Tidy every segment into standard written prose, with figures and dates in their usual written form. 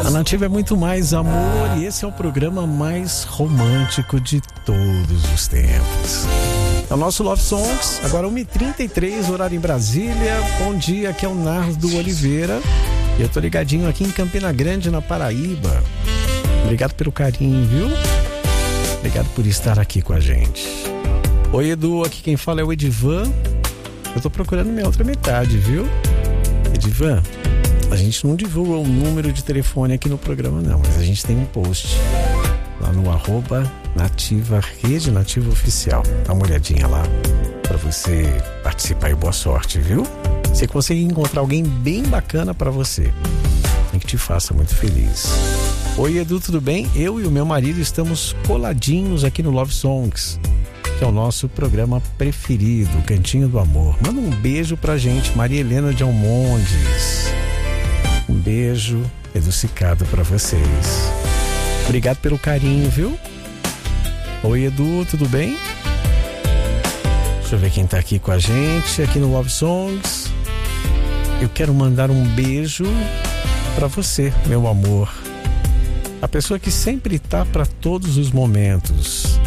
A Nativa é muito mais amor e esse é o programa mais romântico de todos os tempos. É o nosso Love Songs, agora 1h33, horário em Brasília. Bom dia, aqui é o Nardo Oliveira. E eu tô ligadinho aqui em Campina Grande, na Paraíba. Obrigado pelo carinho, viu? Obrigado por estar aqui com a gente. Oi, Edu, aqui quem fala é o Edivan. Eu tô procurando minha outra metade, viu? Edivan, a gente não divulga o número de telefone aqui no programa não, mas a gente tem um post lá no @Nativa, Rede Nativa Oficial. Dá uma olhadinha lá pra você participar e boa sorte, viu? Você conseguir encontrar alguém bem bacana pra você e que te faça muito feliz. Oi, Edu, tudo bem? Eu e o meu marido estamos coladinhos aqui no Love Songs, que é o nosso programa preferido, o Cantinho do Amor. Manda um beijo pra gente, Maria Helena de Almondes. Um beijo adocicado pra vocês. Obrigado pelo carinho, viu? Oi, Edu, tudo bem? Deixa eu ver quem tá aqui com a gente, aqui no Love Songs. Eu quero mandar um beijo pra você, meu amor. A pessoa que sempre tá pra todos os momentos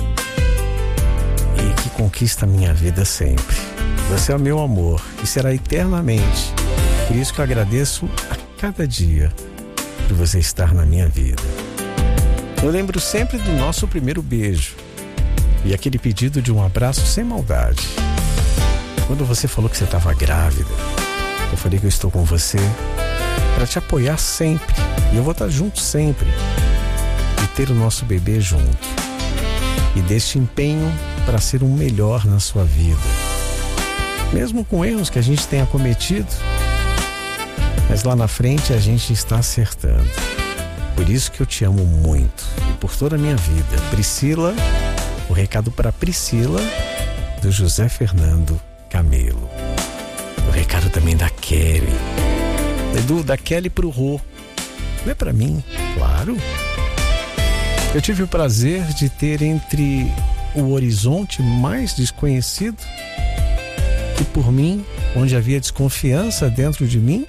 e que conquista a minha vida sempre. Você é o meu amor e será eternamente. Por isso que eu agradeço a cada dia por você estar na minha vida. Eu lembro sempre do nosso primeiro beijo e aquele pedido de um abraço sem maldade. Quando você falou que você estava grávida, eu falei que eu estou com você para te apoiar sempre e eu vou estar junto sempre e ter o nosso bebê junto e deste empenho para ser o melhor na sua vida, mesmo com erros que a gente tenha cometido, mas lá na frente a gente está acertando. Por isso que eu te amo muito e por toda a minha vida. Priscila, o recado para Priscila do José Fernando Camelo. O recado também da Kelly. Edu, da Kelly pro Rô. Não é pra mim? Claro. Eu tive o prazer de ter entre o horizonte mais desconhecido que por mim, onde havia desconfiança dentro de mim,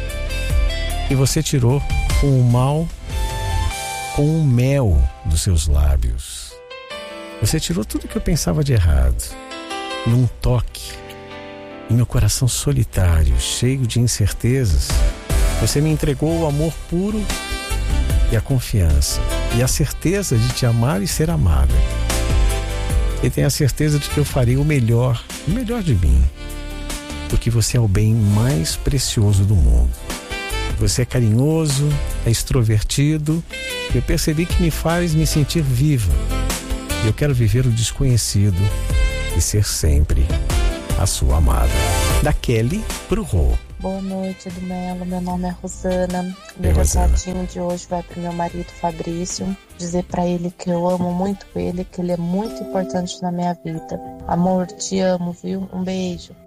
e você tirou com o mal, com o mel dos seus lábios. Você tirou tudo que eu pensava de errado, num toque, em meu coração solitário, cheio de incertezas. Você me entregou o amor puro e a confiança e a certeza de te amar e ser amada. E tenho a certeza de que eu farei o melhor de mim, porque você é o bem mais precioso do mundo. Você é carinhoso, é extrovertido. Eu percebi que me faz me sentir viva. Eu quero viver o desconhecido e ser sempre a sua amada. Da Kelly pro Rô. Boa noite, Edu Melo. Meu nome é Rosana. Meu recadinho de hoje vai pro meu marido Fabrício. Dizer pra ele que eu amo muito ele, que ele é muito importante na minha vida. Amor, te amo, viu? Um beijo.